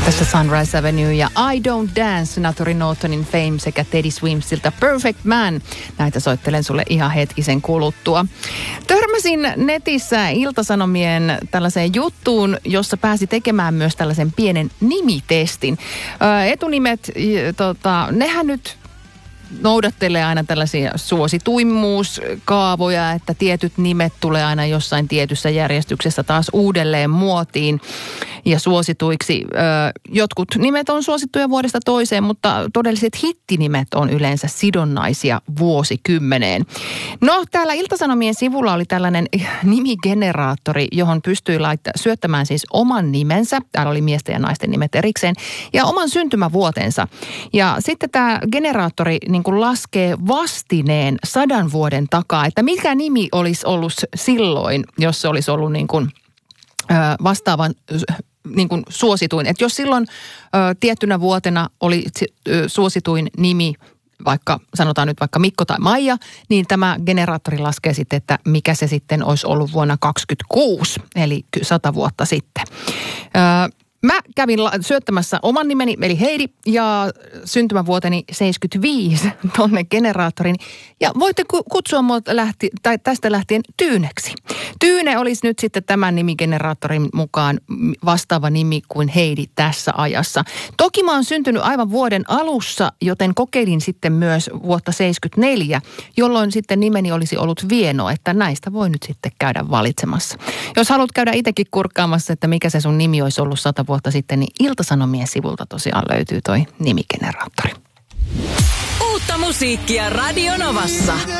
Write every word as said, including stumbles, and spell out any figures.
Tässä Sunrise Avenue ja I Don't Dance, Naturi Nortonin Fame sekä Teddy Swimsilta Perfect Man. Näitä soittelen sulle ihan hetkisen kuluttua. Törmäsin netissä Ilta-Sanomien tällaiseen juttuun, jossa pääsi tekemään myös tällaisen pienen nimitestin. Ö, etunimet, tota, nehän nyt noudattelee aina tällaisia suosituimmuuskaavoja, että tietyt nimet tulee aina jossain tietyssä järjestyksessä taas uudelleen muotiin ja suosituiksi. Jotkut nimet on suosittuja vuodesta toiseen, mutta todelliset hittinimet on yleensä sidonnaisia vuosikymmeneen. No, täällä Ilta-Sanomien sivulla oli tällainen nimigeneraattori, johon pystyi laittaa, syöttämään siis oman nimensä. Täällä oli miesten ja naisten nimet erikseen ja oman syntymävuotensa. Ja sitten tämä generaattori niin kuin laskee vastineen sadan vuoden takaa, että mikä nimi olisi ollut silloin, jos se olisi ollut niin kuin, ö, vastaavan niin kuin suosituin. Että jos silloin ö, tiettynä vuotena oli ö, suosituin nimi, vaikka sanotaan nyt vaikka Mikko tai Maija, niin tämä generaattori laskee sitten, että mikä se sitten olisi ollut vuonna kaksikymmentäkuusi, eli sata vuotta sitten. Ö, Mä kävin syöttämässä oman nimeni, eli Heidi, ja syntymävuoteni seitsemänkymmentäviisi tonne generaattorin. Ja voitte kutsua mua lähti, tai tästä lähtien Tyyneksi. Tyyne olisi nyt sitten tämän nimigeneraattorin mukaan vastaava nimi kuin Heidi tässä ajassa. Toki mä oon syntynyt aivan vuoden alussa, joten kokeilin sitten myös vuotta seitsemänkymmentäneljä, jolloin sitten nimeni olisi ollut Vieno, että näistä voi nyt sitten käydä valitsemassa. Jos haluat käydä itsekin kurkkaamassa, että mikä se sun nimi olisi ollut sata vuotta sitten, niin Ilta-Sanomien sivulta tosiaan löytyy toi nimigeneraattori. Uutta musiikkia Radio Novassa.